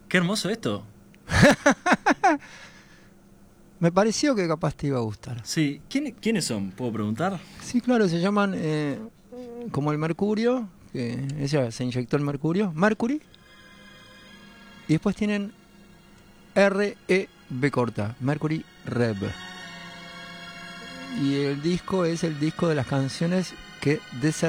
Qué hermoso esto. Me pareció que capaz te iba a gustar. Sí. ¿Quiénes son? ¿Puedo preguntar? Sí, claro, se llaman como el mercurio, que ella se inyectó el mercurio, Mercury, y después tienen R-E-B corta, Mercury Rev. Y el disco es el disco de las canciones que